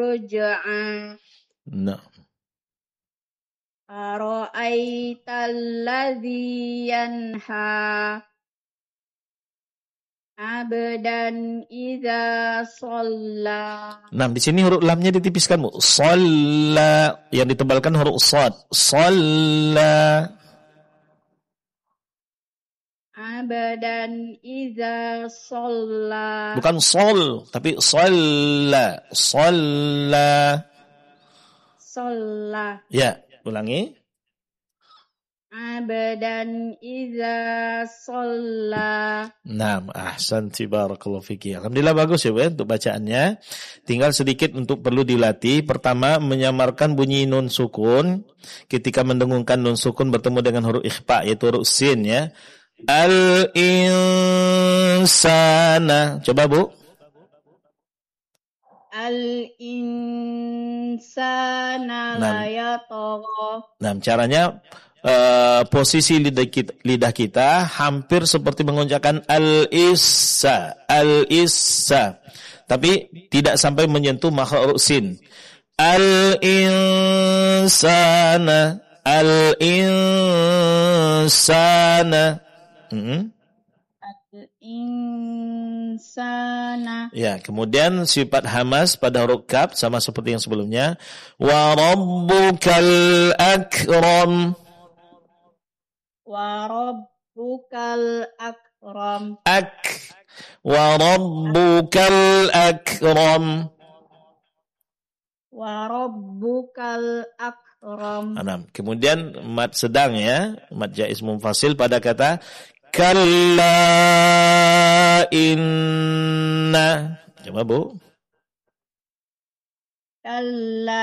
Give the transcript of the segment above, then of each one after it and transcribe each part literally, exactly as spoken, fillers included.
ruj'a. Nah. Ara'aital ladzi yanha abdan idza shalla. Nah, di sini huruf lamnya ditipiskan, Bu. Shalla, yang ditebalkan huruf shad. Shalla. Abdan idza shalla. Bukan sol, tapi shalla. Shalla. Shalla. Ya, ulangi. Abdan idza shalla. Naam, ahsanti barakallahu fiki. Alhamdulillah bagus ya, Bu, untuk bacaannya. Tinggal sedikit untuk perlu dilatih. Pertama, menyamarkan bunyi nun sukun ketika mendengungkan nun sukun bertemu dengan huruf ikhfa, yaitu huruf sin ya. Al-insana. Coba, Bu. Al-insana la yatagha. Nah, caranya uh, posisi lidah kita, lidah kita hampir seperti mengucapkan al-issa, al-issa. Tapi tidak sampai menyentuh makhraj sin. Al-insana, al-insana. Mm-hmm. Al-insana. Ya, kemudian sifat hamas pada huruf kaf sama seperti yang sebelumnya. Wa rabbukal akram. Wa rabbukal akram. Ak. Wa rabbukal akram. Wa rabbukal akram. Nah, kemudian mad sedang ya, mad jaiz munfasil pada kata kalla inna. Coba, Bu. Kalla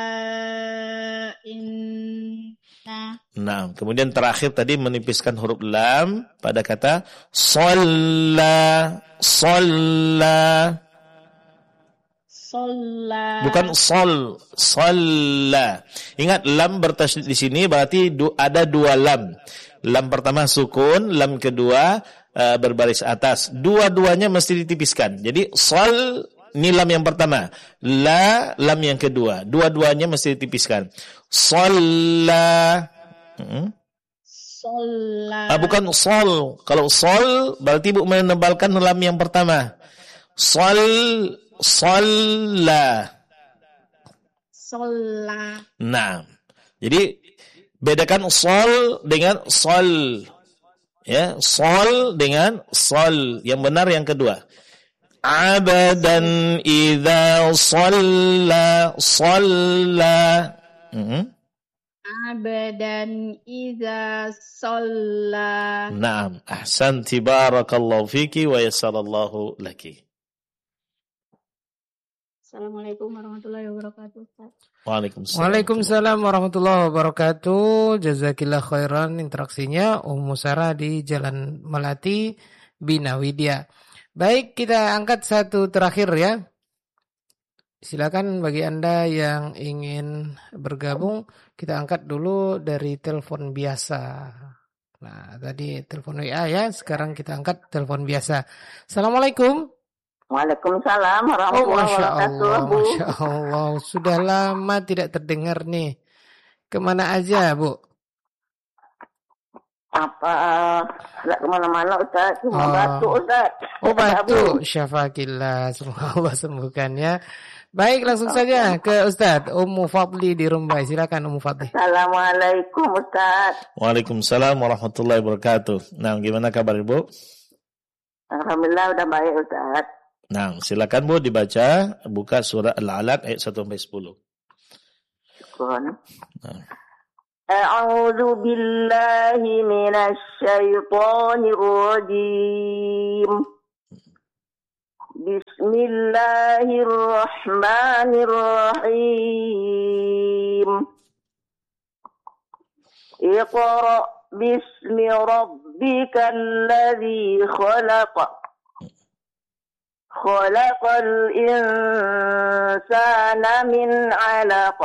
inna. Nah, kemudian terakhir tadi menipiskan huruf lam pada kata shalla, shalla. Shalla. Bukan sol, shalla. Ingat, lam bertasydid di sini berarti du, ada dua lam. Lam pertama sukun, lam kedua uh, berbaris atas. Dua-duanya mesti ditipiskan. Jadi sol ini lam yang pertama, la lam yang kedua. Dua-duanya mesti ditipiskan. Shalla. Hmm. Shalla. Ah, bukan sol. Kalau sol berarti Bu menebalkan lam yang pertama. Sol, shalla. Shalla. Nah, jadi bedakan sol dengan sol. Ya, sol dengan sol. Yang benar yang kedua. Abadan idza shalla, shalla. Mm-hmm. Abadan idza shalla. Naam, ahsanti barakallahu fiki wa yassarallahu laki. Assalamualaikum warahmatullahi wabarakatuh. Waalaikumsalam. Waalaikumsalam warahmatullahi wabarakatuh. Jazakillah khairan interaksinya Ummu Sarah di Jalan Melati Bina Widya. Baik, kita angkat satu terakhir ya. Silakan bagi Anda yang ingin bergabung, kita angkat dulu dari telepon biasa. Nah, tadi telepon W A ya, sekarang kita angkat telepon biasa. Assalamualaikum. Waalaikumsalam warahmatullahi wabarakatuh. Oh, Masya Allah, sudah lama tidak terdengar nih. Kemana aja, Bu? Apa? Tidak kemana-mana, Ustaz. Cuma oh. batuk, Ustaz. Oh, batuk. Syafakillah. Semoga Allah sembuhkan ya. Baik, langsung saja ke Ustaz Ummu Fadli di Rumbai. Silakan Ummu Fadli. Assalamualaikum, Ustaz. Waalaikumsalam warahmatullahi wabarakatuh. Nah, gimana kabar Ibu? Alhamdulillah udah baik, Ustaz. Nah, silakan Bu dibaca, buka surah Al-Alaq ayat satu sampai sepuluh. Syukran. Nah. A'udzu billahi minasy syaithanir rajim. Bismillahirrahmanirrahim. Iqra bismi rabbikal ladzi khalaq. Khalaqal insana min 'alaq.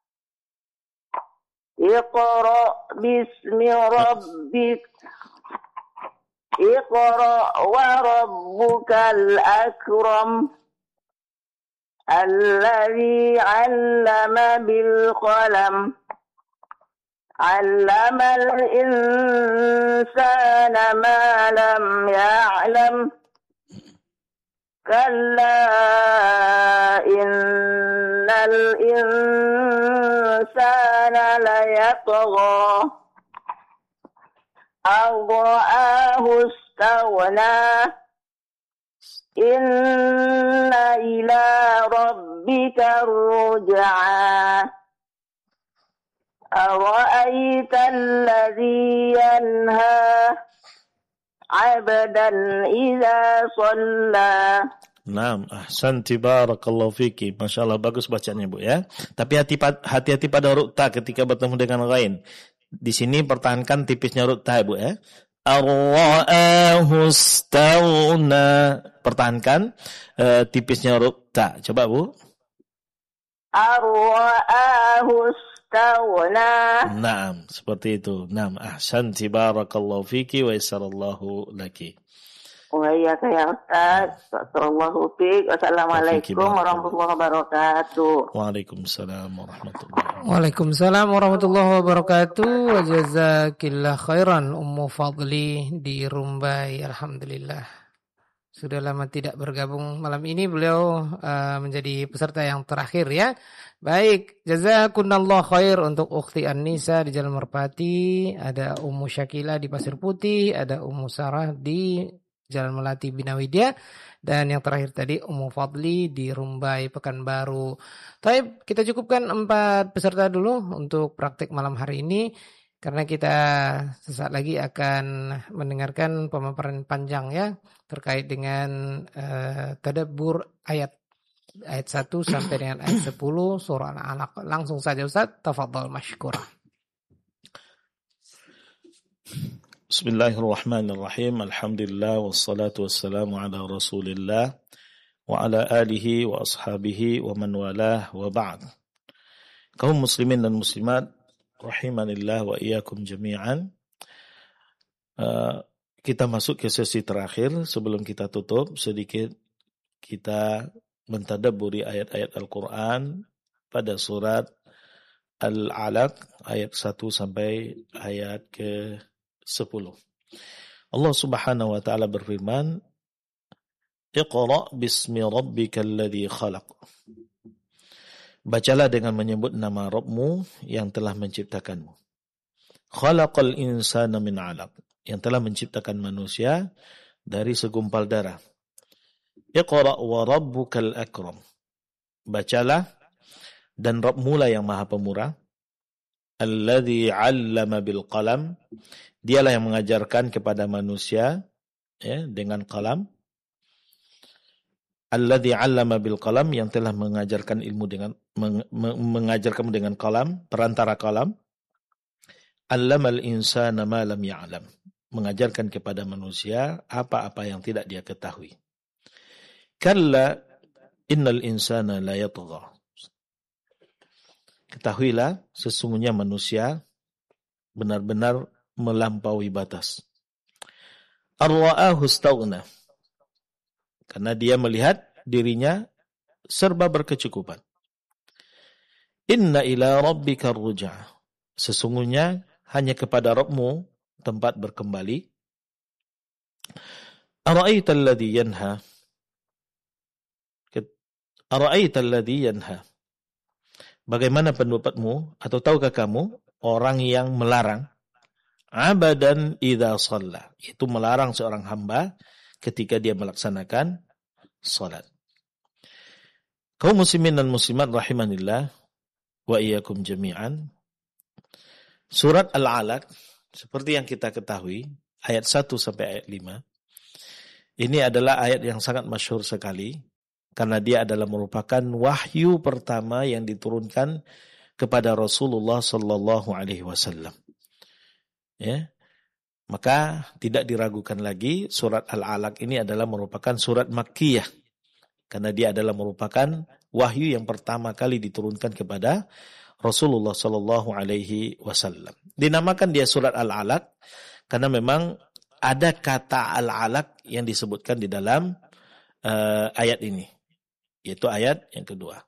Iqra bismi rabbik. Iqra wa rabbukal akram. الذي علم بالقلم علم الإنسان ما لم يعلم كلا إن الإنسان ليطغى أن رآه استغنى إن إلى ربك الرجعى أرأيت الذي ينهى عبدا إذا صلى. Naam, ahsanti barakallahu fiki. Masya Allah, bagus bacanya Bu ya. Tapi hati, hati-hati pada huruf ta ketika bertemu dengan ghain. Di sini pertahankan tipisnya huruf ta Bu ya. Ar-ra'ahu istawna. Pertahankan uh, tipisnya huruf ta. Coba Bu. Ar-ra'ahu istawna. Naam, seperti itu. Naam, ahsanti barakallahu fiki wa yassarallahu laki. Wa iyyaka ya Ustaz. Sallallahu fiik. Assalamualaikum warahmatullahi wabarakatuh. Waalaikumsalam warahmatullahi wabarakatuh. Waalaikumsalam warahmatullahi wabarakatuh. Wa jazakillah khairan Ummu Fadli di Rumbai. Alhamdulillah. Sudah lama tidak bergabung. Malam ini beliau uh, menjadi peserta yang terakhir ya. Baik, jazakunallah khair untuk Ukhti An-Nisa di Jalan Merpati, ada Ummu Syakila di Pasir Putih, ada Ummu Sarah di Jalan Melati Bina Widya, dan yang terakhir tadi Ummu Fadli di Rumbai Pekanbaru. Taib, kita cukupkan empat peserta dulu untuk praktik malam hari ini, karena kita sesaat lagi akan mendengarkan pemaparan panjang ya terkait dengan uh, tadabbur ayat ayat satu sampai dengan ayat sepuluh surah Al-Alaq. Langsung saja Ustaz, tafadhal mashkura. Bismillahirrahmanirrahim. Alhamdulillah wassalatu wassalamu ala Rasulillah wa ala alihi wa ashabihi wa man walah wa ba'd. Kaum muslimin dan muslimat rahimanillah wa iyyakum jami'an. Uh, kita masuk ke sesi terakhir. Sebelum kita tutup, sedikit kita mentadabburi ayat-ayat Al-Qur'an pada surat Al-Alaq ayat satu sampai ayat ke sepuluh. Allah Subhanahu wa taala berfirman, "Iqra bismi rabbikal ladzi khalaq." Bacalah dengan menyebut nama Rabbmu yang telah menciptakanmu. Khalaqal insana min 'alaq, yang telah menciptakan manusia dari segumpal darah. Iqra wa rabbukal akram. Bacalah dan Rabbmu lah yang Maha Pemurah. Alladzi 'allama bil qalam. Dialah yang mengajarkan kepada manusia ya, dengan qalam. Alladzi 'allama bil qalam, yang telah mengajarkan ilmu dengan meng, mengajarkan dengan qalam, perantara qalam. 'Allamal insana ma lam ya'lam. Mengajarkan kepada manusia apa-apa yang tidak dia ketahui. Kalla innal insana la yatgha. Ketahuilah sesungguhnya manusia benar-benar melampaui batas. Ar-ra'ahu istaghna. Karena dia melihat dirinya serba berkecukupan. Inna ila rabbika ar-ruj'a. Sesungguhnya hanya kepada Rabbmu tempat berkembali. Ara'aita alladhi yanha. Ara'aita alladhi yanha. Bagaimana pendapatmu, atau tahukah kamu orang yang melarang abadan idza shalla, itu melarang seorang hamba ketika dia melaksanakan salat. Kaum muslimin dan muslimat rahimanillah wa iyyakum jami'an. Surat Al-Alaq seperti yang kita ketahui ayat satu sampai ayat lima. Ini adalah ayat yang sangat masyhur sekali karena dia adalah merupakan wahyu pertama yang diturunkan kepada Rasulullah sallallahu alaihi wasallam. Ya. Maka tidak diragukan lagi surat Al-Alaq ini adalah merupakan surat Makkiyah. Karena dia adalah merupakan wahyu yang pertama kali diturunkan kepada Rasulullah sallallahu alaihi wasallam. Dinamakan dia surat Al-Alaq karena memang ada kata Al-Alaq yang disebutkan di dalam uh, ayat ini. Yaitu ayat yang kedua.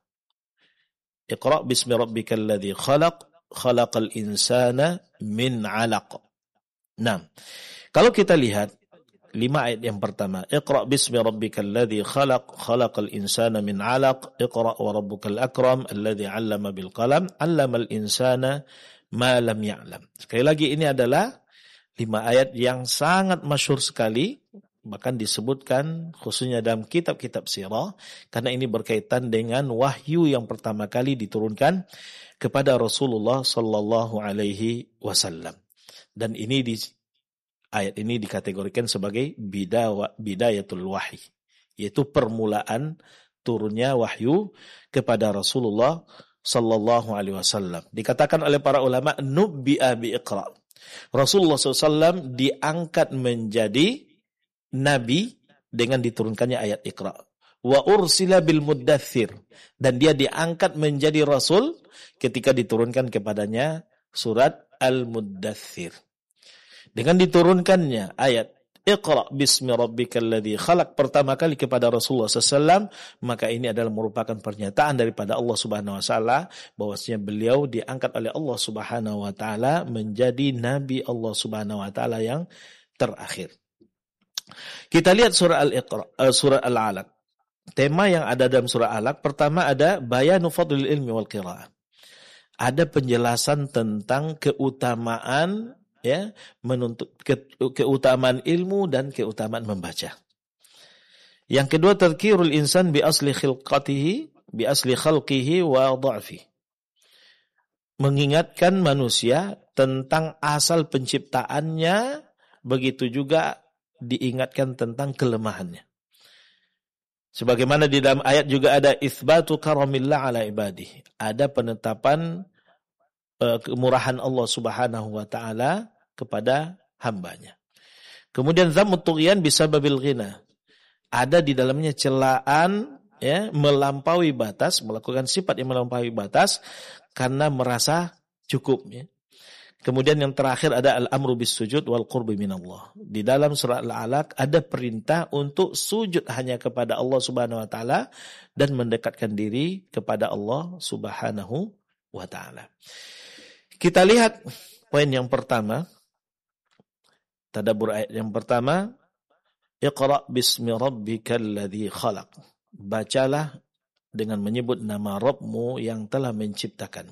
Iqra' bismi rabbikal ladzi khalaq, khalaqal insana min 'alaq. Nah, kalau kita lihat lima ayat yang pertama, Iqra' bismi rabbikal ladzi khalaq, khalaqal insana min 'alaq, Iqra' wa rabbukal akram alladzi 'allama bil qalam, 'allamal insana ma lam ya'lam. Sekali lagi ini adalah lima ayat yang sangat masyhur sekali, bahkan disebutkan khususnya dalam kitab-kitab sirah, karena ini berkaitan dengan wahyu yang pertama kali diturunkan kepada Rasulullah sallallahu alaihi wasallam. Dan ini di ayat ini dikategorikan sebagai bidawa, bidayatul wahyi, yaitu permulaan turunnya wahyu kepada Rasulullah sallallahu alaihi wasallam. Dikatakan oleh para ulama, nubbi'a bi iqra'. Rasulullah sallallahu alaihi wasallam diangkat menjadi nabi dengan diturunkannya ayat Iqra'. Wa ursila bil muddathir, dan dia diangkat menjadi rasul ketika diturunkan kepadanya surat Al-Muddathir. Dengan diturunkannya ayat Iqra' bismi rabbikal ladzi khalaq pertama kali kepada Rasulullah sallallahu alaihi wasallam, maka ini adalah merupakan pernyataan daripada Allah Subhanahu wa taala bahwasanya beliau diangkat oleh Allah Subhanahu wa taala menjadi nabi Allah Subhanahu wa taala yang terakhir. Kita lihat surah Al-Iqra', uh, surah Al-Alaq. Tema yang ada dalam surah Al-Alaq pertama ada bayanu fadlil ilmi wal qiraah. Ada penjelasan tentang keutamaan, ya, menuntut ke, keutamaan ilmu dan keutamaan membaca. Yang kedua, tadhkirul insan bi asli khilqatihi, bi asli khalqihi wa dha'fi. Mengingatkan manusia tentang asal penciptaannya, begitu juga diingatkan tentang kelemahannya. Sebagaimana di dalam ayat juga ada itsbatu karamillah ala ibadihi. Ada penetapan uh, kemurahan Allah Subhanahu wa taala kepada hambanya. Kemudian zammut tughyan bisababil ghina. Ada di dalamnya celaan, ya, melampaui batas, melakukan sifat yang melampaui batas karena merasa cukup, ya. Kemudian yang terakhir ada al-amru bis sujud wal qurbi minallah. Di dalam surah Al-Alaq ada perintah untuk sujud hanya kepada Allah Subhanahu wa taala dan mendekatkan diri kepada Allah Subhanahu wa taala. Kita lihat poin yang pertama. Tadabbur ayat yang pertama, Iqra' bismi rabbikal ladzi khalaq. Bacalah dengan menyebut nama Rabbmu yang telah menciptakanmu.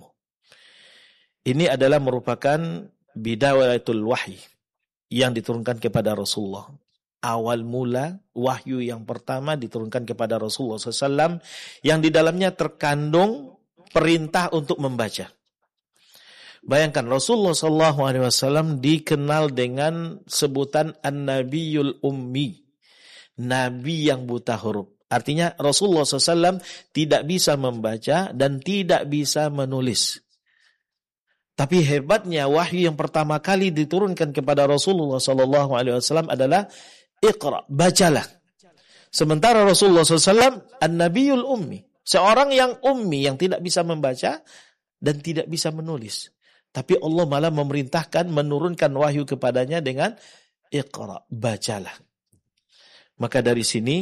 Ini adalah merupakan bidayatul wahyi yang diturunkan kepada Rasulullah. Awal mula wahyu yang pertama diturunkan kepada Rasulullah sallallahu alaihi wasallam yang di dalamnya terkandung perintah untuk membaca. Bayangkan Rasulullah sallallahu alaihi wasallam dikenal dengan sebutan An-Nabiyul Ummi, Nabi yang buta huruf. Artinya Rasulullah sallallahu alaihi wasallam tidak bisa membaca dan tidak bisa menulis. Tapi hebatnya wahyu yang pertama kali diturunkan kepada Rasulullah sallallahu alaihi wasallam adalah Iqra', bacalah. Sementara Rasulullah sallallahu alaihi wasallam An-Nabiyul Ummi, seorang yang ummi, yang tidak bisa membaca dan tidak bisa menulis. Tapi Allah malah memerintahkan menurunkan wahyu kepadanya dengan Iqra', bacalah. Maka dari sini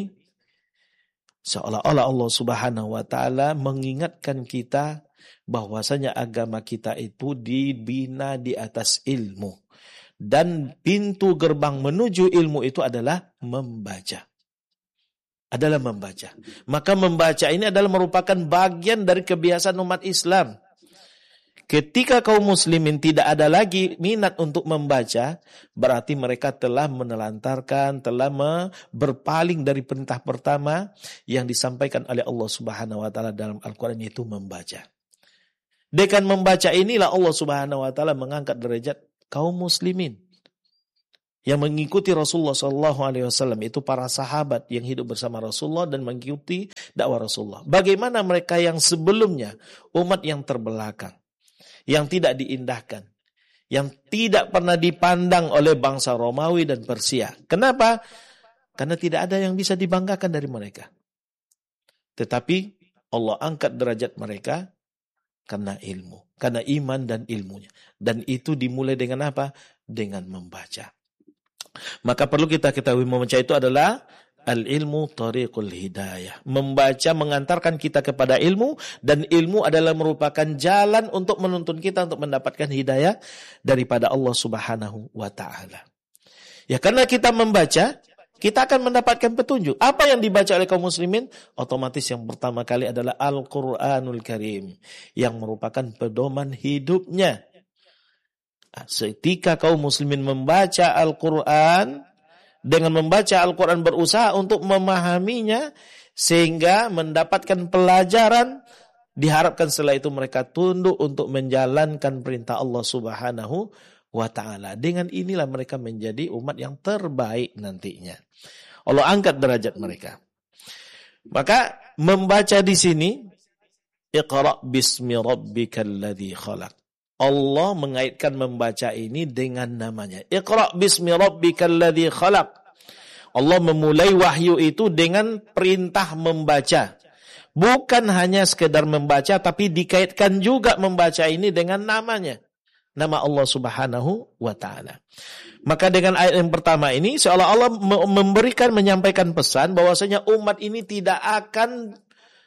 seolah-olah Allah Subhanahu wa taala mengingatkan kita bahwasanya agama kita itu dibina di atas ilmu. Dan pintu gerbang menuju ilmu itu adalah membaca. Adalah membaca. Maka membaca ini adalah merupakan bagian dari kebiasaan umat Islam. Ketika kaum muslimin tidak ada lagi minat untuk membaca, berarti mereka telah menelantarkan, telah berpaling dari perintah pertama yang disampaikan oleh Allah Subhanahu wa taala dalam Al-Qur'an, yaitu membaca. Dengan membaca inilah Allah Subhanahu wa taala mengangkat derajat kaum muslimin yang mengikuti Rasulullah sallallahu alaihi wasallam, itu para sahabat yang hidup bersama Rasulullah dan mengikuti dakwah Rasulullah. Bagaimana mereka yang sebelumnya umat yang terbelakang, yang tidak diindahkan, yang tidak pernah dipandang oleh bangsa Romawi dan Persia. Kenapa? Karena tidak ada yang bisa dibanggakan dari mereka. Tetapi Allah angkat derajat mereka karena ilmu, karena iman dan ilmunya. Dan itu dimulai dengan apa? Dengan membaca. Maka perlu kita ketahui membaca itu adalah al-ilmu tariqul hidayah. Membaca mengantarkan kita kepada ilmu, dan ilmu adalah merupakan jalan untuk menuntun kita untuk mendapatkan hidayah daripada Allah Subhanahu wa taala. Ya, karena kita membaca, kita akan mendapatkan petunjuk. Apa yang dibaca oleh kaum muslimin? Otomatis yang pertama kali adalah Al-Qur'anul Karim, yang merupakan pedoman hidupnya. Ketika kaum muslimin membaca Al-Quran, dengan membaca Al-Quran berusaha untuk memahaminya, sehingga mendapatkan pelajaran, diharapkan setelah itu mereka tunduk untuk menjalankan perintah Allah Subhanahu wa ta'ala. Dengan inilah mereka menjadi umat yang terbaik nantinya. Allah angkat derajat mereka. Maka membaca di sini, Iqra' bismi rabbikal ladzi khalaq. Allah mengaitkan membaca ini dengan namanya. Iqra' bismi rabbikal ladzi khalaq. Allah memulai wahyu itu dengan perintah membaca. Bukan hanya sekedar membaca, tapi dikaitkan juga membaca ini dengan namanya. Nama Allah Subhanahu wa ta'ala. Maka dengan ayat yang pertama ini, seolah Allah memberikan, menyampaikan pesan bahwasanya umat ini tidak akan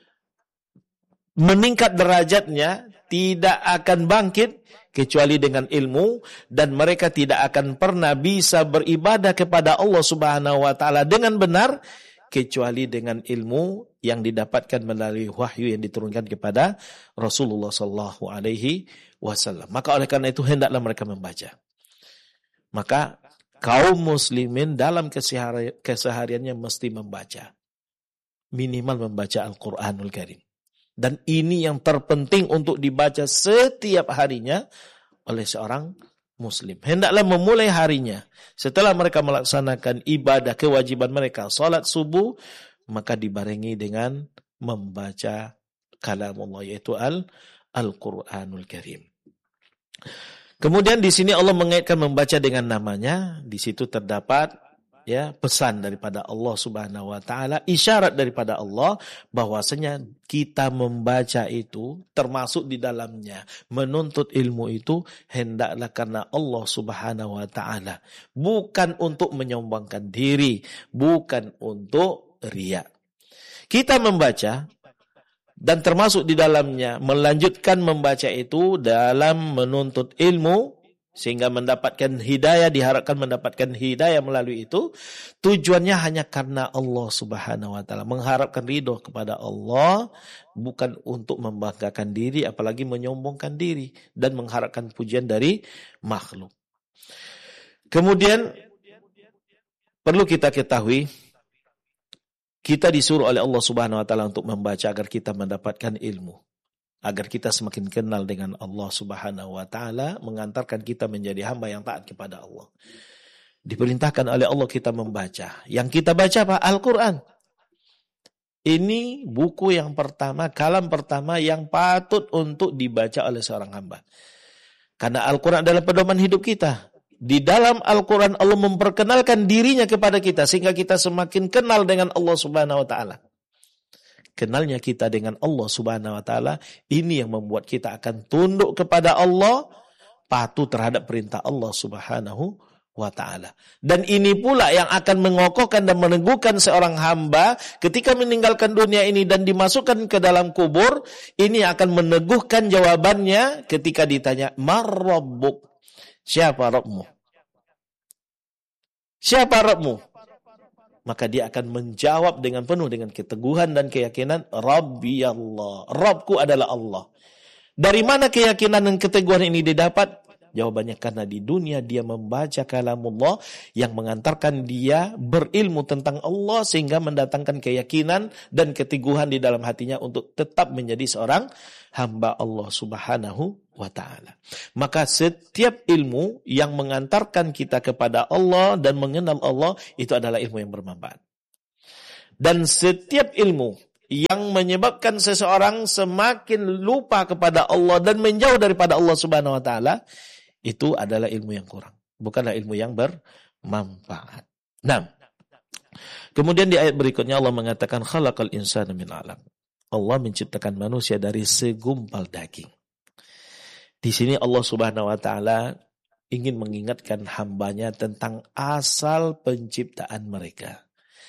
meningkat derajatnya, tidak akan bangkit kecuali dengan ilmu, dan mereka tidak akan pernah bisa beribadah kepada Allah Subhanahu wa taala dengan benar kecuali dengan ilmu yang didapatkan melalui wahyu yang diturunkan kepada Rasulullah sallallahu alaihi wasallam. Maka oleh karena itu hendaklah mereka membaca. Maka kaum muslimin dalam kesehariannya mesti membaca. Minimal membaca Al-Qur'anul Karim. Dan ini yang terpenting untuk dibaca setiap harinya oleh seorang muslim. Hendaklah memulai harinya setelah mereka melaksanakan ibadah kewajiban mereka, salat subuh, maka dibarengi dengan membaca kalamullah, yaitu al Al-Qur'anul Karim. Kemudian di sini Allah mengaitkan membaca dengan namanya. Di situ terdapat ya pesan daripada Allah Subhanahu wa taala, isyarat daripada Allah bahwasanya kita membaca itu termasuk di dalamnya menuntut ilmu itu hendaklah karena Allah Subhanahu wa taala, bukan untuk menyombongkan diri, bukan untuk riya. Kita membaca dan termasuk di dalamnya melanjutkan membaca itu dalam menuntut ilmu sehingga mendapatkan hidayah, diharapkan mendapatkan hidayah melalui itu. Tujuannya hanya karena Allah Subhanahu wa taala, mengharapkan ridho kepada Allah, bukan untuk membanggakan diri apalagi menyombongkan diri dan mengharapkan pujian dari makhluk. Kemudian perlu kita ketahui, kita disuruh oleh Allah Subhanahu wa taala untuk membaca agar kita mendapatkan ilmu, agar kita semakin kenal dengan Allah Subhanahu wa taala, mengantarkan kita menjadi hamba yang taat kepada Allah. Diperintahkan oleh Allah kita membaca. Yang kita baca apa? Al-Qur'an. Ini buku yang pertama, kalam pertama yang patut untuk dibaca oleh seorang hamba. Karena Al-Qur'an adalah pedoman hidup kita. Di dalam Al-Qur'an Allah memperkenalkan dirinya kepada kita sehingga kita semakin kenal dengan Allah Subhanahu wa taala. Kenalnya kita dengan Allah Subhanahu wa taala ini yang membuat kita akan tunduk kepada Allah, patuh terhadap perintah Allah Subhanahu wa taala. Dan ini pula yang akan mengokohkan dan meneguhkan seorang hamba ketika meninggalkan dunia ini dan dimasukkan ke dalam kubur. Ini akan meneguhkan jawabannya ketika ditanya, "Mar rabbuk?" Siapa Rabbmu? Siapa Rabbmu? Maka dia akan menjawab dengan penuh dengan keteguhan dan keyakinan, Rabbi Allah, Rabbku adalah Allah. Dari mana keyakinan dan keteguhan ini didapat? Jawabannya karena di dunia dia membaca kalamullah yang mengantarkan dia berilmu tentang Allah sehingga mendatangkan keyakinan dan keteguhan di dalam hatinya untuk tetap menjadi seorang hamba Allah Subhanahu wa ta'ala. Maka setiap ilmu yang mengantarkan kita kepada Allah dan mengenal Allah itu adalah ilmu yang bermanfaat. Dan setiap ilmu yang menyebabkan seseorang semakin lupa kepada Allah dan menjauh daripada Allah Subhanahu wa ta'ala, itu adalah ilmu yang kurang, bukanlah ilmu yang bermanfaat. Nah, kemudian di ayat berikutnya Allah mengatakan khalaqal insana min 'alaq. Allah menciptakan manusia dari segumpal daging. Di sini Allah Subhanahu wa taala ingin mengingatkan hambanya tentang asal penciptaan mereka.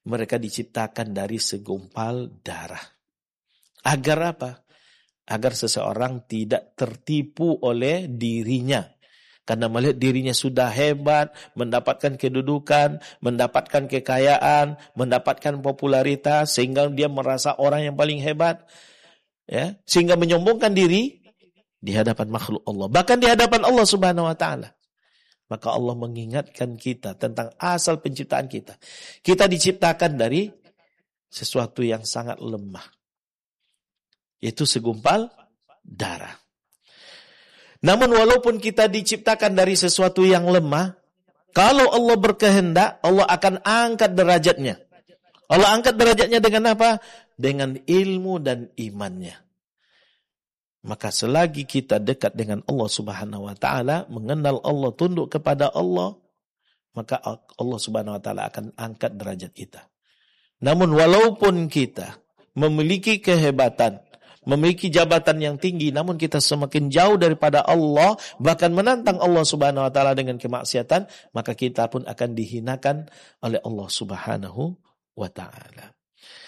mereka diciptakan dari segumpal darah. Agar apa? Agar seseorang tidak tertipu oleh dirinya. Karena melihat dirinya sudah hebat, mendapatkan kedudukan, mendapatkan kekayaan, mendapatkan popularitas, sehingga dia merasa orang yang paling hebat, ya, sehingga menyombongkan diri di hadapan makhluk Allah, bahkan di hadapan Allah Subhanahu wa taala. Maka Allah mengingatkan kita tentang asal penciptaan kita. Kita diciptakan dari sesuatu yang sangat lemah, yaitu segumpal darah. Namun walaupun kita diciptakan dari sesuatu yang lemah, kalau Allah berkehendak, Allah akan angkat derajatnya. Allah angkat derajatnya dengan apa? Dengan ilmu dan imannya. Maka selagi kita dekat dengan Allah Subhanahu wa taala, mengenal Allah, tunduk kepada Allah, maka Allah Subhanahu wa taala akan angkat derajat kita. Namun walaupun kita memiliki kehebatan, memiliki jabatan yang tinggi, namun kita semakin jauh daripada Allah, bahkan menantang Allah Subhanahu wa taala dengan kemaksiatan, maka kita pun akan dihinakan oleh Allah Subhanahu wa taala.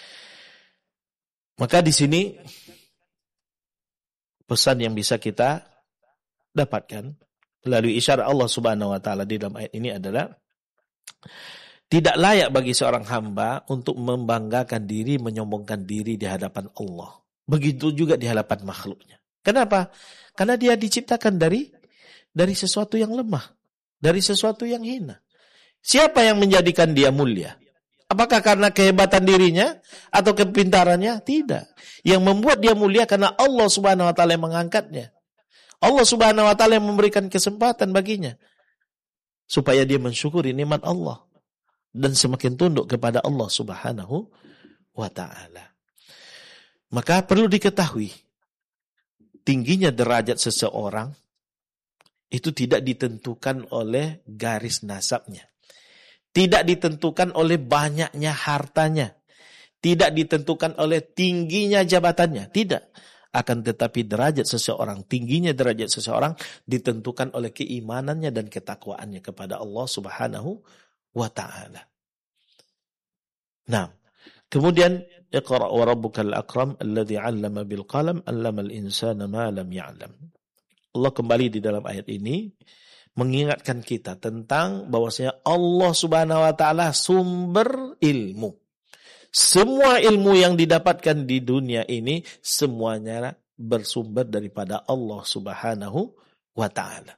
Maka di sini pesan yang bisa kita dapatkan melalui isyarat Allah Subhanahu wa taala di dalam ayat ini adalah tidak layak bagi seorang hamba untuk membanggakan diri, menyombongkan diri di hadapan Allah. Begitu juga di hadapan makhluknya. Kenapa? Karena dia diciptakan dari dari sesuatu yang lemah, dari sesuatu yang hina. Siapa yang menjadikan dia mulia? Apakah karena kehebatan dirinya atau kepintarannya? Tidak. Yang membuat dia mulia karena Allah Subhanahu wa taala yang mengangkatnya. Allah Subhanahu wa taala yang memberikan kesempatan baginya supaya dia mensyukuri nikmat Allah dan semakin tunduk kepada Allah Subhanahu wa taala. Maka perlu diketahui, tingginya derajat seseorang itu tidak ditentukan oleh garis nasabnya. Tidak ditentukan oleh banyaknya hartanya. Tidak ditentukan oleh tingginya jabatannya. Tidak. Akan tetapi derajat seseorang, tingginya derajat seseorang ditentukan oleh keimanannya dan ketakwaannya kepada Allah Subhanahu wa ta'ala. Nah, kemudian Iqra' wa rabbukal akram alladzi 'allama bil qalam 'allamal insana ma lam ya'lam. Allah kembali di dalam ayat ini mengingatkan kita tentang bahwasanya Allah Subhanahu wa taala sumber ilmu. Semua ilmu yang didapatkan di dunia ini semuanya bersumber daripada Allah Subhanahu wa taala.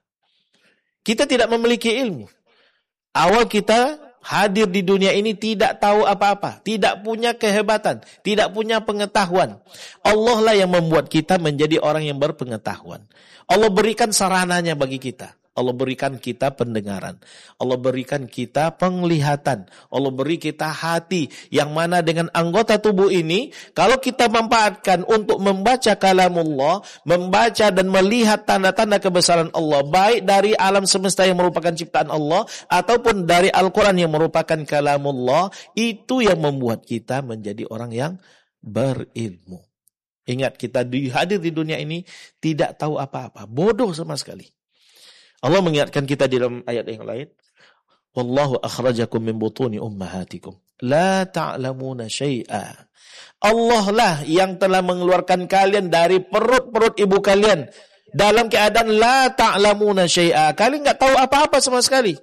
Kita tidak memiliki ilmu. Awal kita hadir di dunia ini tidak tahu apa-apa, tidak punya kehebatan, tidak punya pengetahuan. Allah lah yang membuat kita menjadi orang yang berpengetahuan. Allah berikan sarananya bagi kita. Allah berikan kita pendengaran. Allah berikan kita penglihatan. Allah beri kita hati yang mana dengan anggota tubuh ini, kalau kita manfaatkan untuk membaca kalamullah, membaca dan melihat tanda-tanda kebesaran Allah, baik dari alam semesta yang merupakan ciptaan Allah, ataupun dari Al-Quran yang merupakan kalamullah, itu yang membuat kita menjadi orang yang berilmu. Ingat, kita hadir di dunia ini tidak tahu apa-apa, bodoh sama sekali. Allah mengingatkan kita di dalam ayat yang lain, wallahu akhrajakum min butuni ummahatikum la ta'lamuna syai'a. Allah lah yang telah mengeluarkan kalian dari perut-perut ibu kalian dalam keadaan la ta'lamuna syai'a. Kalian enggak tahu apa-apa sama sekali.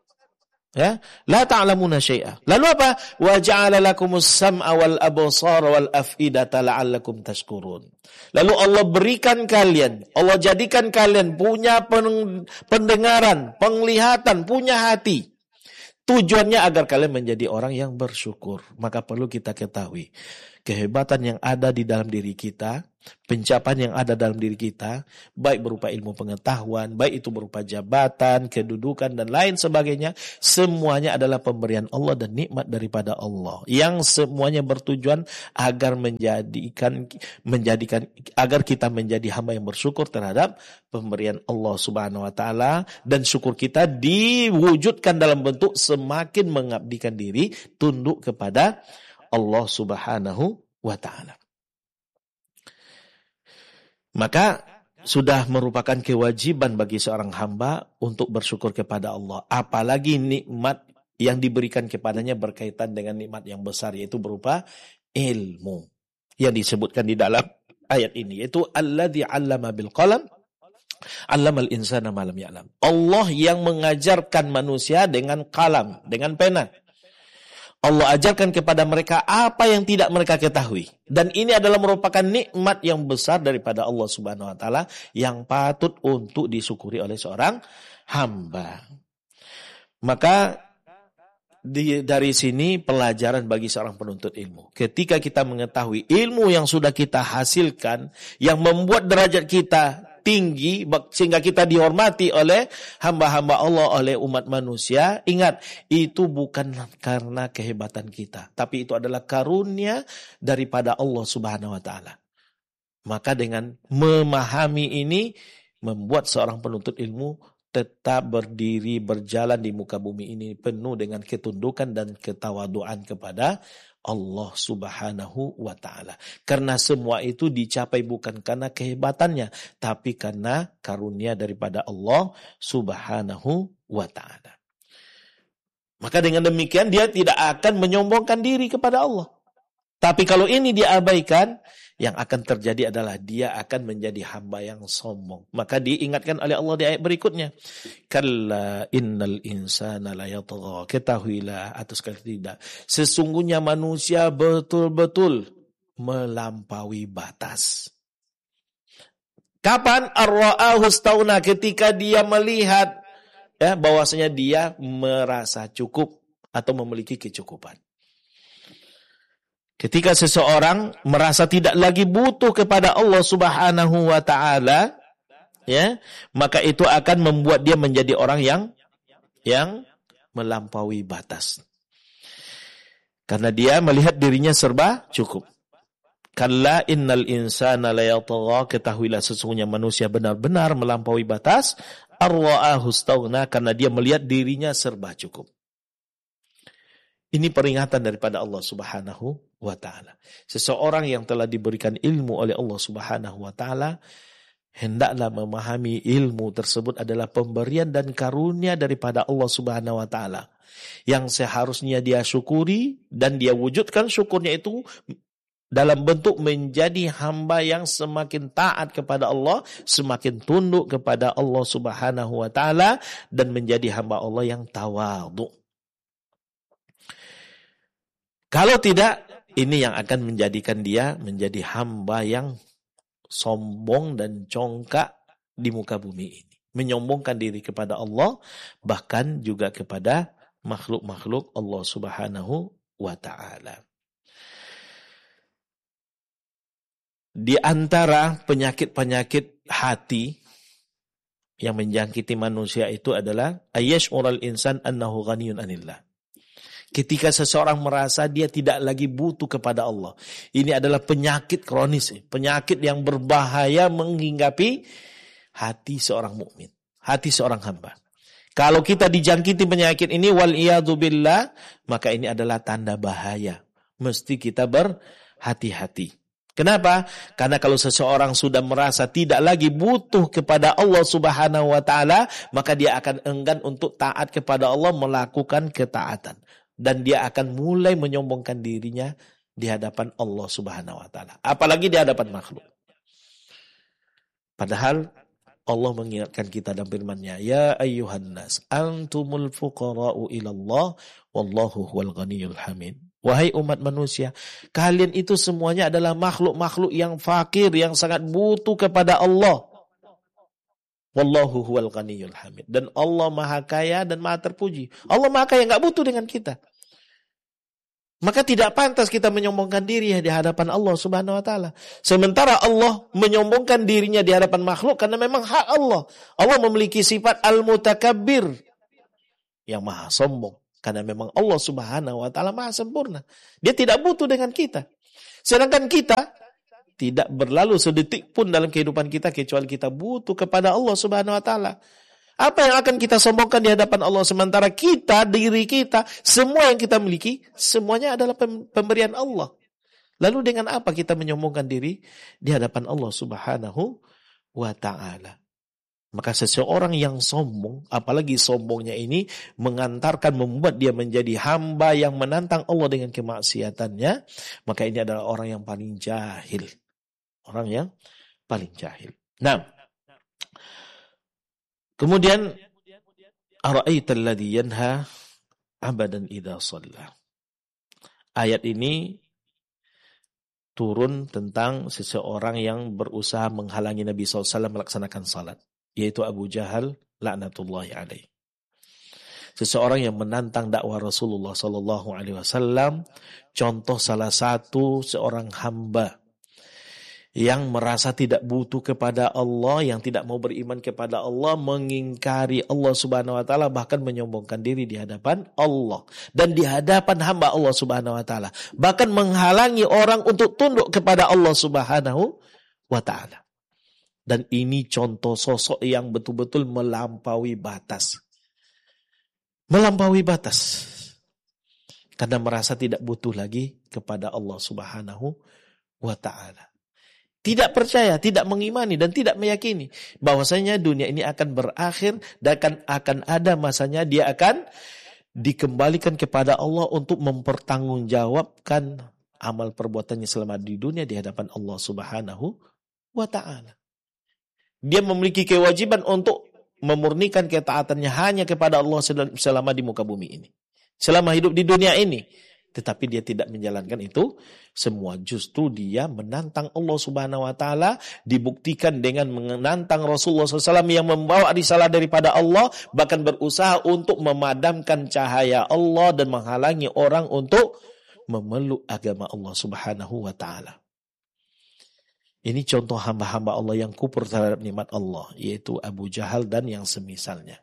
Ya, la ta'lamuna syai'a. Lalu apa? Wa ja'ala lakumus sam'a wal absara wal af'idata la'allakum tashkurun. Lalu Allah berikan kalian, Allah jadikan kalian punya pendengaran, penglihatan, punya hati. Tujuannya agar kalian menjadi orang yang bersyukur. Maka perlu kita ketahui kehebatan yang ada di dalam diri kita, pencapaian yang ada dalam diri kita, baik berupa ilmu pengetahuan, baik itu berupa jabatan, kedudukan, dan lain sebagainya, semuanya adalah pemberian Allah dan nikmat daripada Allah, yang semuanya bertujuan agar menjadikan menjadikan agar kita menjadi hamba yang bersyukur terhadap pemberian Allah Subhanahu wa taala, dan syukur kita diwujudkan dalam bentuk semakin mengabdikan diri tunduk kepada Allah Subhanahu wa ta'ala. Maka sudah merupakan kewajiban bagi seorang hamba untuk bersyukur kepada Allah. Apalagi nikmat yang diberikan kepadanya berkaitan dengan nikmat yang besar, yaitu berupa ilmu yang disebutkan di dalam ayat ini, yaitu alladzi 'allama bil qalam 'allamal insana ma lam ya'lam. Allah yang mengajarkan manusia dengan kalam, dengan pena. Allah ajarkan kepada mereka apa yang tidak mereka ketahui. Dan ini adalah merupakan nikmat yang besar daripada Allah Subhanahu wa taala yang patut untuk disyukuri oleh seorang hamba. Maka di, dari sini pelajaran bagi seorang penuntut ilmu. Ketika kita mengetahui ilmu yang sudah kita hasilkan, yang membuat derajat kita tinggi sehingga kita dihormati oleh hamba-hamba Allah, oleh umat manusia, ingat, itu bukan karena kehebatan kita, tapi itu adalah karunia daripada Allah Subhanahu wa taala. Maka dengan memahami ini membuat seorang penuntut ilmu tetap berdiri berjalan di muka bumi ini penuh dengan ketundukan dan ketawaduan kepada Allah Subhanahu wa taala. Karena semua itu dicapai bukan karena kehebatannya, tapi karena karunia daripada Allah Subhanahu wa taala. Maka dengan demikian dia tidak akan menyombongkan diri kepada Allah. Tapi kalau ini diabaikan, yang akan terjadi adalah dia akan menjadi hamba yang sombong. Maka diingatkan oleh Allah di ayat berikutnya. Kalla innal insana la yatgha. Ketahuilah atau sekali tidak, sesungguhnya manusia betul-betul melampaui batas. Kapan? Ar-ra'ahu istaghna, ketika dia melihat ya bahwasanya dia merasa cukup atau memiliki kecukupan. Ketika seseorang merasa tidak lagi butuh kepada Allah Subhanahu wa taala, ya, maka itu akan membuat dia menjadi orang yang yang melampaui batas. Karena dia melihat dirinya serba cukup. Kalla innal insana la yatgha, ketahuilah sesungguhnya manusia benar-benar melampaui batas, ar-ra'ahu istaghna, karena dia melihat dirinya serba cukup. Ini peringatan daripada Allah Subhanahu wa taala. Seseorang yang telah diberikan ilmu oleh Allah Subhanahu wa taala hendaklah memahami ilmu tersebut adalah pemberian dan karunia daripada Allah Subhanahu wa taala yang seharusnya dia syukuri, dan dia wujudkan syukurnya itu dalam bentuk menjadi hamba yang semakin taat kepada Allah, semakin tunduk kepada Allah Subhanahu wa taala, dan menjadi hamba Allah yang tawadhu. Kalau tidak, ini yang akan menjadikan dia menjadi hamba yang sombong dan congkak di muka bumi ini. Menyombongkan diri kepada Allah, bahkan juga kepada makhluk-makhluk Allah Subhanahu wa ta'ala. Di antara penyakit-penyakit hati yang menjangkiti manusia itu adalah ayyash'ural insan annahu ghaniyun anillah. Ketika seseorang merasa dia tidak lagi butuh kepada Allah. Ini adalah penyakit kronis, penyakit yang berbahaya menghinggapi hati seorang mukmin, hati seorang hamba. Kalau kita dijangkiti penyakit ini, wal iyadzu billah, maka ini adalah tanda bahaya. Mesti kita berhati-hati. Kenapa? Karena kalau seseorang sudah merasa tidak lagi butuh kepada Allah Subhanahu wa taala, maka dia akan enggan untuk taat kepada Allah, melakukan ketaatan. Dan dia akan mulai menyombongkan dirinya di hadapan Allah Subhanahu wa taala, apalagi di hadapan makhluk. Padahal Allah mengingatkan kita dalam firman-Nya, ya ayyuhan nas antumul fuqara'u ilallah wallahu huwal ghaniyyul hamid. Wahai umat manusia, kalian itu semuanya adalah makhluk-makhluk yang fakir, yang sangat butuh kepada Allah. Wallahu huwal ghaniyyul hamid. Dan Allah maha kaya dan maha terpuji. Allah maha kaya, enggak butuh dengan kita. Maka tidak pantas kita menyombongkan diri di hadapan Allah Subhanahu wa taala. Sementara Allah menyombongkan dirinya di hadapan makhluk karena memang hak Allah. Allah memiliki sifat al-mutakabbir, yang maha sombong, karena memang Allah Subhanahu wa taala maha sempurna. Dia tidak butuh dengan kita. Sedangkan kita tidak berlalu sedetik pun dalam kehidupan kita kecuali kita butuh kepada Allah Subhanahu wa taala. Apa yang akan kita sombongkan di hadapan Allah, sementara kita, diri kita, semua yang kita miliki, semuanya adalah pemberian Allah. Lalu dengan apa kita menyombongkan diri di hadapan Allah Subhanahu wa ta'ala? Maka seseorang yang sombong, apalagi sombongnya ini mengantarkan, membuat dia menjadi hamba yang menantang Allah dengan kemaksiatannya, maka ini adalah orang yang paling jahil. Orang yang paling jahil. Nah, kemudian ara'aita alladhi yanha 'abdan idza shalla. Ayat ini turun tentang seseorang yang berusaha menghalangi Nabi shallallahu alaihi wasallam melaksanakan salat, yaitu Abu Jahal laknatullahi alaih. Seseorang yang menantang dakwah Rasulullah sallallahu alaihi wasallam, contoh salah satu seorang hamba yang merasa tidak butuh kepada Allah, yang tidak mau beriman kepada Allah, mengingkari Allah Subhanahu wa taala, bahkan menyombongkan diri di hadapan Allah dan di hadapan hamba Allah Subhanahu wa taala, bahkan menghalangi orang untuk tunduk kepada Allah Subhanahu wa taala. Dan ini contoh sosok yang betul-betul melampaui batas. Melampaui batas. Karena merasa tidak butuh lagi kepada Allah Subhanahu wa taala. Tidak percaya, tidak mengimani dan tidak meyakini bahwasanya dunia ini akan berakhir dan akan akan ada masanya dia akan dikembalikan kepada Allah untuk mempertanggungjawabkan amal perbuatannya selama di dunia di hadapan Allah Subhanahu wa taala. Dia memiliki kewajiban untuk memurnikan ketaatannya hanya kepada Allah selama di muka bumi ini. Selama hidup di dunia ini. Tetapi dia tidak menjalankan itu semua. Justru dia menantang Allah Subhanahu wa taala, dibuktikan dengan menantang Rasulullah shallallahu alaihi wasallam yang membawa risalah daripada Allah, bahkan berusaha untuk memadamkan cahaya Allah dan menghalangi orang untuk memeluk agama Allah Subhanahu wa taala. Ini contoh hamba-hamba Allah yang kufur terhadap nikmat Allah, yaitu Abu Jahal dan yang semisalnya.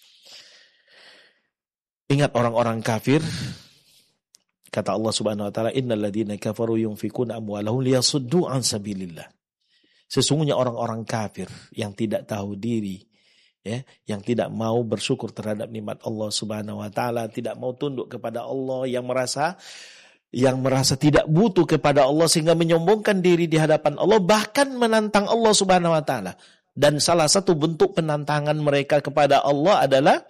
Ingat orang-orang kafir. Kata Allah Subhanahu wa taala, innal ladzina kafaru yunfikuna amwalahum liyasuddu an sabilillah. Sesungguhnya orang-orang kafir yang tidak tahu diri, ya, yang tidak mau bersyukur terhadap nikmat Allah Subhanahu wa taala, tidak mau tunduk kepada Allah, yang merasa yang merasa tidak butuh kepada Allah sehingga menyombongkan diri di hadapan Allah, bahkan menantang Allah Subhanahu wa taala. Dan salah satu bentuk penantangan mereka kepada Allah adalah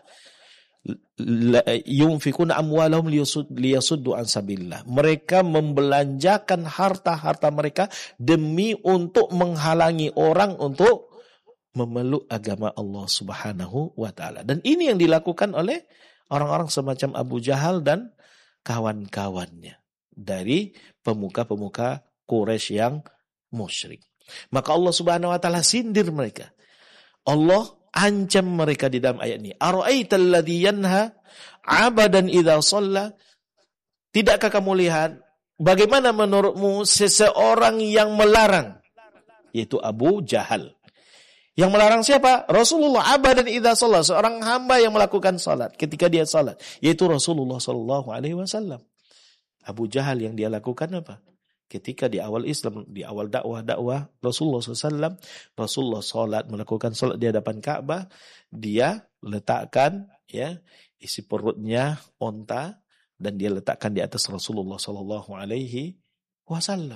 yunfikuna amwalahum liyasuddu an sabilillah. Mereka membelanjakan harta-harta mereka demi untuk menghalangi orang untuk memeluk agama Allah Subhanahu wa taala. Dan ini yang dilakukan oleh orang-orang semacam Abu Jahal dan kawan-kawannya dari pemuka-pemuka Quraisy yang musyrik. Maka Allah Subhanahu wa taala sindir mereka. Allah ancam mereka di dalam ayat ini. Ara'aital ladzi yanha 'abdan idza shalla. Tidakkah kamu lihat bagaimana menurutmu seseorang yang melarang, yaitu Abu Jahal. Yang melarang siapa? Rasulullah, 'abdan idza shalla, seorang hamba yang melakukan salat ketika dia salat, yaitu Rasulullah sallallahu alaihi wasallam. Abu Jahal yang dia lakukan apa? Ketika di awal Islam, di awal dakwah-dakwah Rasulullah shallallahu alaihi wasallam, Rasulullah sholat, melakukan sholat di hadapan Ka'bah, dia letakkan ya isi perutnya onta dan dia letakkan di atas Rasulullah shallallahu alaihi wasallam.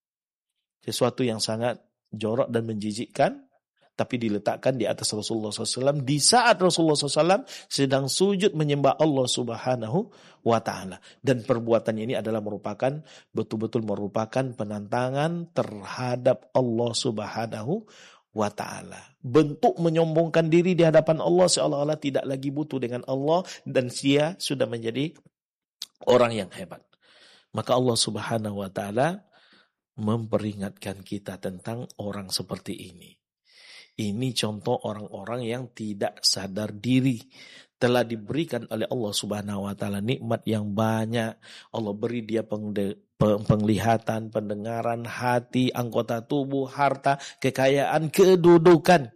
Sesuatu yang sangat jorok dan menjijikkan, tapi diletakkan di atas Rasulullah shallallahu alaihi wasallam di saat Rasulullah shallallahu alaihi wasallam sedang sujud menyembah Allah Subhanahu wa ta'ala. Dan perbuatan ini adalah merupakan, betul-betul merupakan penantangan terhadap Allah Subhanahu wa ta'ala. Bentuk menyombongkan diri di hadapan Allah seolah-olah tidak lagi butuh dengan Allah dan dia sudah menjadi orang yang hebat. Maka Allah Subhanahu wa ta'ala memperingatkan kita tentang orang seperti ini. Ini contoh orang-orang yang tidak sadar diri. Telah diberikan oleh Allah Subhanahu wa taala nikmat yang banyak. Allah beri dia penglihatan, pendengaran, hati, anggota tubuh, harta, kekayaan, kedudukan.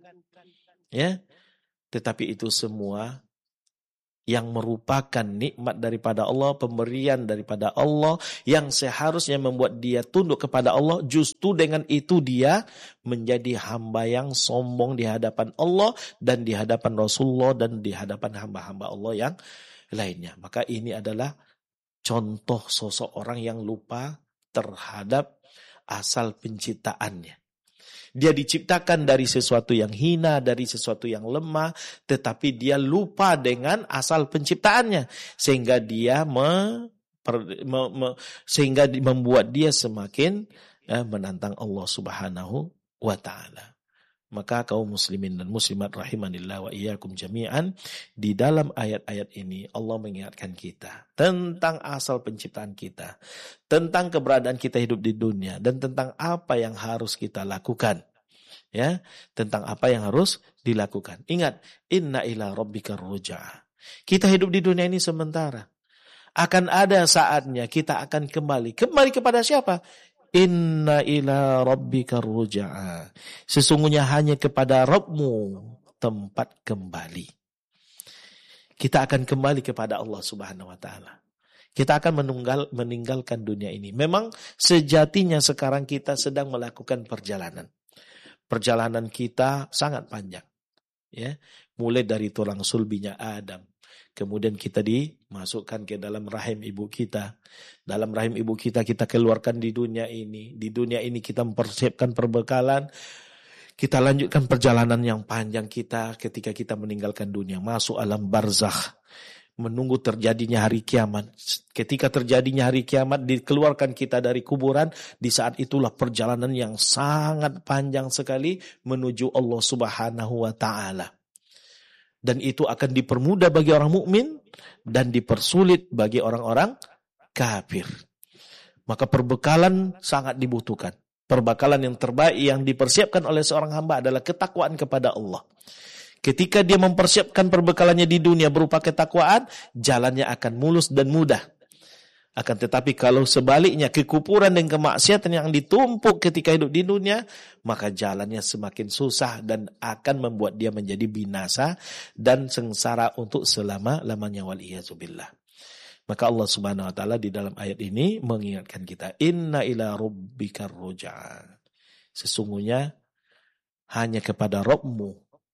Ya. Tetapi itu semua yang merupakan nikmat daripada Allah, pemberian daripada Allah yang seharusnya membuat dia tunduk kepada Allah, justru dengan itu dia menjadi hamba yang sombong di hadapan Allah dan di hadapan Rasulullah dan di hadapan hamba-hamba Allah yang lainnya. Maka ini adalah contoh sosok orang yang lupa terhadap asal penciptaannya. Dia diciptakan dari sesuatu yang hina, dari sesuatu yang lemah, tetapi dia lupa dengan asal penciptaannya, sehingga dia me, per, me, me, sehingga membuat dia semakin eh, menantang Allah Subhanahu wa taala. Maka kaum muslimin dan muslimat rahimanillah wa iyyakum jami'an, di dalam ayat-ayat ini Allah mengingatkan kita tentang asal penciptaan kita, tentang keberadaan kita hidup di dunia, dan tentang apa yang harus kita lakukan. Ya, tentang apa yang harus dilakukan. Ingat, inna ila rabbika ruja'ah. Kita hidup di dunia ini sementara. Akan ada saatnya kita akan kembali. Kembali kepada siapa? Inna ila rabbika ruja'ah. Sesungguhnya hanya kepada Rabbmu tempat kembali. Kita akan kembali kepada Allah Subhanahu wa taala. Kita akan menunggal, meninggalkan dunia ini. Memang sejatinya sekarang kita sedang melakukan perjalanan. Perjalanan kita sangat panjang. Ya, mulai dari tulang sulbinya Adam. Kemudian kita dimasukkan ke dalam rahim ibu kita. Dalam rahim ibu kita, kita keluarkan di dunia ini. Di dunia ini kita mempersiapkan perbekalan. Kita lanjutkan perjalanan yang panjang kita ketika kita meninggalkan dunia. Masuk alam barzakh. Menunggu terjadinya hari kiamat. Ketika terjadinya hari kiamat, dikeluarkan kita dari kuburan. Di saat itulah perjalanan yang sangat panjang sekali menuju Allah Subhanahu wa ta'ala. Dan itu akan dipermudah bagi orang mukmin dan dipersulit bagi orang-orang kafir. Maka perbekalan sangat dibutuhkan. Perbekalan yang terbaik yang dipersiapkan oleh seorang hamba adalah ketakwaan kepada Allah. Ketika dia mempersiapkan perbekalannya di dunia berupa ketakwaan, jalannya akan mulus dan mudah. Akan tetapi kalau sebaliknya kekufuran dan kemaksiatan yang ditumpuk ketika hidup di dunia, maka jalannya semakin susah dan akan membuat dia menjadi binasa dan sengsara untuk selama-lamanya, waliyazubillah. Maka Allah Subhanahu wa taala di dalam ayat ini mengingatkan kita, inna ila rabbikar ruja'ah. Sesungguhnya hanya kepada Rabbmu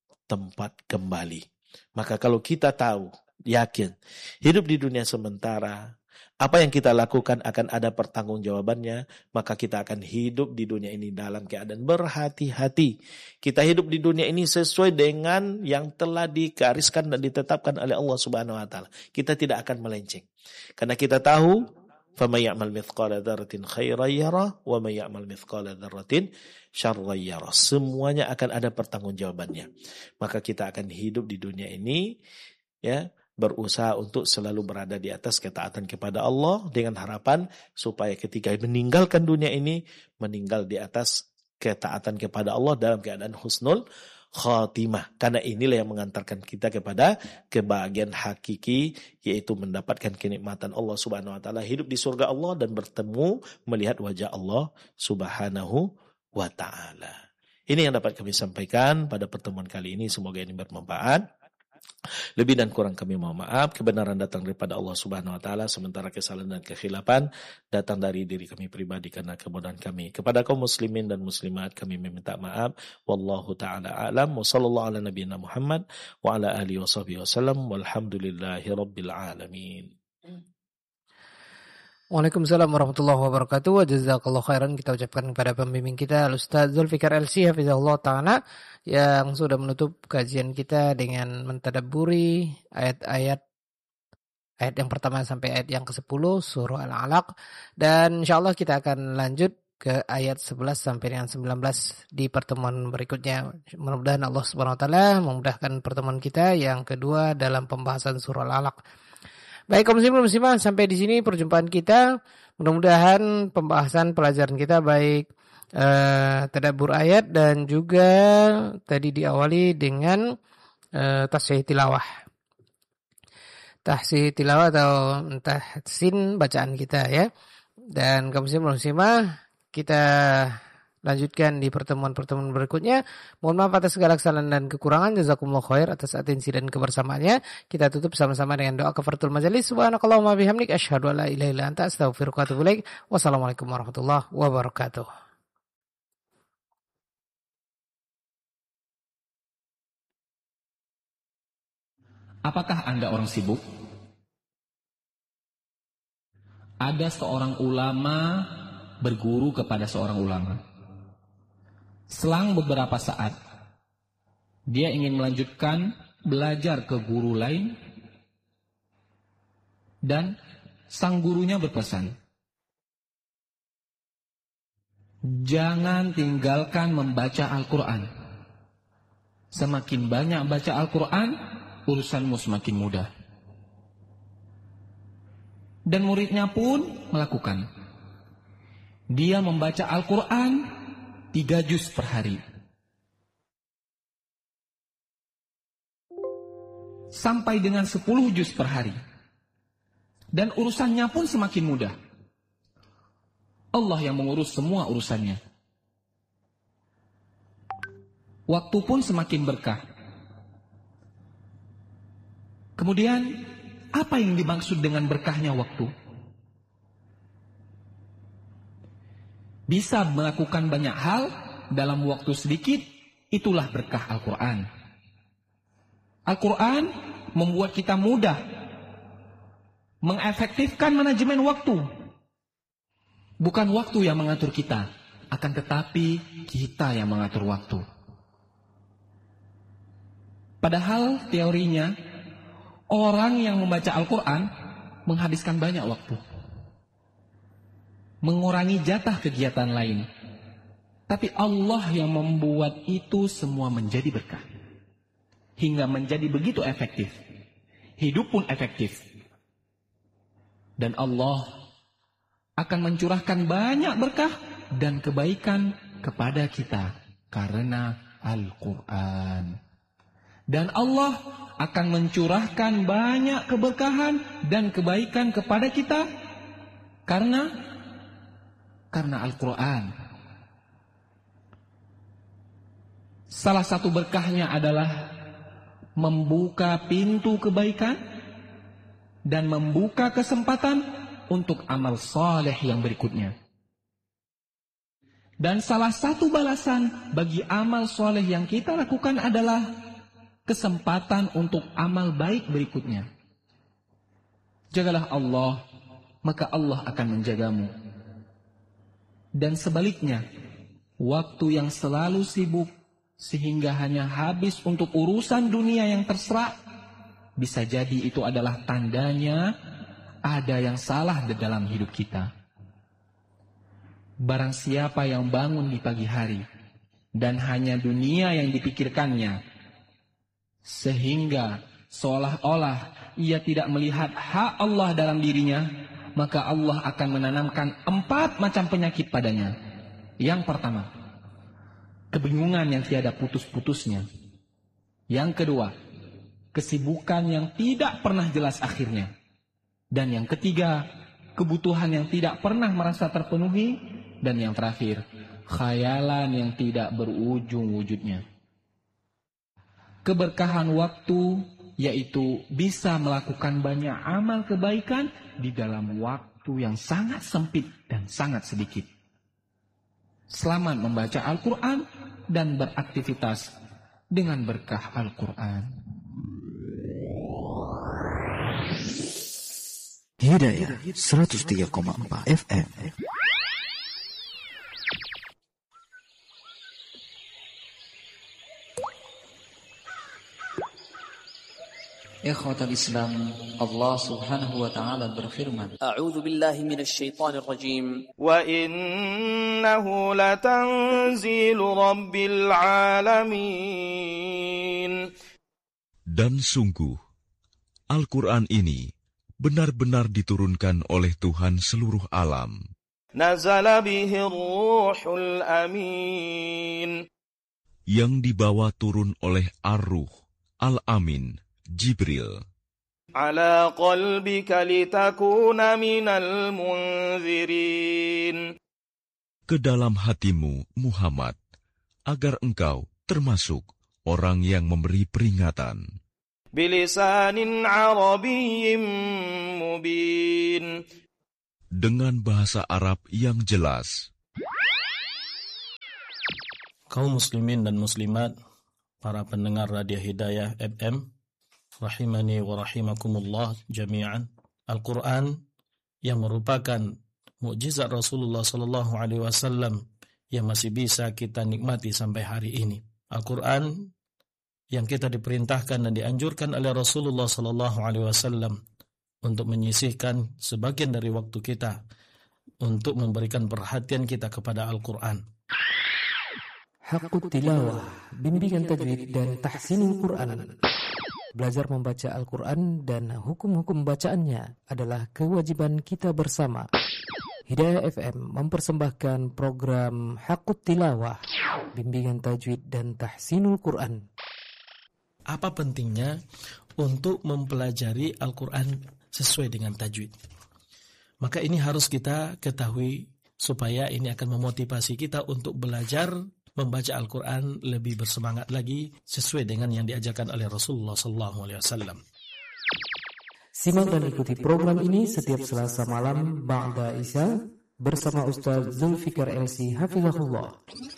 tempat kembali. Maka kalau kita tahu, yakin, hidup di dunia sementara, apa yang kita lakukan akan ada pertanggungjawabannya, maka kita akan hidup di dunia ini dalam keadaan berhati-hati. Kita hidup di dunia ini sesuai dengan yang telah digariskan dan ditetapkan oleh Allah Subhanahu wa taala. Kita tidak akan melenceng. Karena kita tahu, faman ya'mal mithqala dzarratin khairan yarah wa man ya'mal mithqala dzarratin syarran yarah. Semuanya akan ada pertanggungjawabannya. Maka kita akan hidup di dunia ini, ya, berusaha untuk selalu berada di atas ketaatan kepada Allah dengan harapan supaya ketika meninggalkan dunia ini, meninggal di atas ketaatan kepada Allah dalam keadaan husnul khatimah. Karena inilah yang mengantarkan kita kepada kebahagiaan hakiki, yaitu mendapatkan kenikmatan Allah Subhanahu wa taala, hidup di surga Allah dan bertemu melihat wajah Allah Subhanahu wa taala. Ini yang dapat kami sampaikan pada pertemuan kali ini, semoga ini bermanfaat. Lebih dan kurang kami mohon maaf. Kebenaran datang daripada Allah Subhanahu wa taala, sementara kesalahan dan kekhilapan datang dari diri kami pribadi karena kebodohan kami. Kepada kaum muslimin dan muslimat kami meminta maaf. Wallahu taala a'lam. Wa sallallahu ala nabiyina Muhammad wa ala alihi washabihi wasallam. Walhamdulillahi rabbil alamin. Waalaikumsalam warahmatullahi wabarakatuh. Wa jazakallahu khairan kita ucapkan kepada pembimbing kita Al-Ustaz Zulfikar L C hafizahullah ta'ala yang sudah menutup kajian kita dengan mentadabburi ayat-ayat ayat yang pertama sampai ayat yang kesepuluh surah Al-Alaq, dan insyaallah kita akan lanjut ke ayat sebelas sampai dengan sembilan belas di pertemuan berikutnya. Mudah-mudahan Allah Subhanahu wa taala memudahkan pertemuan kita yang kedua dalam pembahasan surah Al-Alaq. Baik kaum muslimin muslimah, sampai di sini perjumpaan kita. Mudah-mudahan pembahasan pelajaran kita baik uh, tadabbur ayat dan juga tadi diawali dengan uh, tasihih tilawah. Tasihih tilawah atau tahsin bacaan kita ya. Dan kaum muslimin muslimah, kita lanjutkan di pertemuan-pertemuan berikutnya. Mohon maaf atas segala kesalahan dan kekurangan. Jazakumullah khair atas atensi dan kebersamaannya. Kita tutup sama-sama dengan doa kafaratul majelis. Subhanakallahumma bihamdik asyhadu an la ilaha illa anta astaghfiruka wa atubu ilaik. Wassalamualaikum warahmatullahi wabarakatuh. Apakah Anda orang sibuk? Ada seorang ulama berguru kepada seorang ulama. Selang beberapa saat, dia ingin melanjutkan belajar ke guru lain, dan sang gurunya berpesan, jangan tinggalkan membaca Al-Quran. Semakin banyak baca Al-Quran, urusanmu semakin mudah. Dan muridnya pun melakukan. Dia membaca Al-Quran tiga juz per hari. Sampai dengan sepuluh juz per hari. Dan urusannya pun semakin mudah. Allah yang mengurus semua urusannya. Waktu pun semakin berkah. Kemudian, apa yang dimaksud dengan berkahnya waktu? Bisa melakukan banyak hal dalam waktu sedikit, itulah berkah Al-Quran. Al-Quran membuat kita mudah mengefektifkan manajemen waktu. Bukan waktu yang mengatur kita, akan tetapi kita yang mengatur waktu. Padahal teorinya, orang yang membaca Al-Quran menghabiskan banyak waktu, mengurangi jatah kegiatan lain. Tapi Allah yang membuat itu semua menjadi berkah, hingga menjadi begitu efektif. Hidup pun efektif. Dan Allah akan mencurahkan banyak berkah dan kebaikan kepada kita karena Al-Quran. Dan Allah akan mencurahkan banyak keberkahan dan kebaikan kepada kita karena karena Al-Quran. Salah satu berkahnya adalah membuka pintu kebaikan dan membuka kesempatan untuk amal saleh yang berikutnya. Dan salah satu balasan bagi amal saleh yang kita lakukan adalah kesempatan untuk amal baik berikutnya. Jagalah Allah, maka Allah akan menjagamu. Dan sebaliknya, waktu yang selalu sibuk sehingga hanya habis untuk urusan dunia yang terserah, bisa jadi itu adalah tandanya ada yang salah di dalam hidup kita. Barang siapa yang bangun di pagi hari dan hanya dunia yang dipikirkannya, sehingga seolah-olah ia tidak melihat hak Allah dalam dirinya, maka Allah akan menanamkan empat macam penyakit padanya. Yang pertama, kebingungan yang tiada putus-putusnya. Yang kedua, kesibukan yang tidak pernah jelas akhirnya. Dan yang ketiga, kebutuhan yang tidak pernah merasa terpenuhi. Dan yang terakhir, khayalan yang tidak berujung wujudnya. Keberkahan waktu yaitu bisa melakukan banyak amal kebaikan di dalam waktu yang sangat sempit dan sangat sedikit. Selamat membaca Al-Quran dan beraktivitas dengan berkah Al-Quran. Hidayah seratus tiga koma empat F M. Ikhwatal Islam, Allah Subhanahu wa taala berfirman, A'udzu billahi minasy syaithanir rajim. Wa innahu latanzilu rabbil alamin. Dan sungguh Al-Quran ini benar-benar diturunkan oleh Tuhan seluruh alam. Nazala bihi ruhul amin. Yang dibawa turun oleh Ar-Ruh Al-Amin, Jibril. Ala qalbika litakuna minal munzirin. Ke dalam hatimu, Muhammad, agar engkau termasuk orang yang memberi peringatan. Bilisanin Arabiyyin mubin. Dengan bahasa Arab yang jelas. Kaum muslimin dan muslimat, para pendengar Radio Hidayah F M, rahimani wa rahimakumullah jami'an. Al-Quran yang merupakan mukjizat Rasulullah sallallahu alaihi wasallam yang masih bisa kita nikmati sampai hari ini. Al-Quran yang kita diperintahkan dan dianjurkan oleh Rasulullah sallallahu alaihi wasallam untuk menyisihkan sebagian dari waktu kita untuk memberikan perhatian kita kepada Al-Quran. Haqqut tilawah, bimbingan tajwid dan tahsinul Quran. Belajar membaca Al-Quran dan hukum-hukum bacaannya adalah kewajiban kita bersama. Hidayah F M mempersembahkan program Haqqut tilawah, bimbingan tajwid dan tahsinul Quran. Apa pentingnya untuk mempelajari Al-Quran sesuai dengan tajwid? Maka ini harus kita ketahui supaya ini akan memotivasi kita untuk belajar membaca Al-Quran lebih bersemangat lagi sesuai dengan yang diajarkan oleh Rasulullah sallallahu alaihi wasallam. Simak dan ikuti program ini setiap Selasa malam ba'da Isya bersama Ustaz Zulfikar L C Hafizahullah.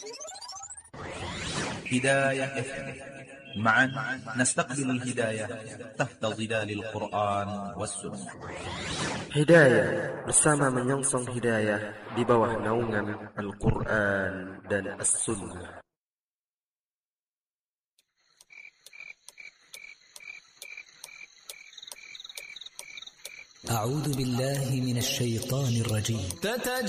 Hidayah F M. معا نستقبل الهداية تحت ظلال القرآن والسنة. Hidayah bersama menyongsong hidayah di bawah naungan Al-Quran dan As-Sunnah. أعوذ بالله من الشيطان الرجيم.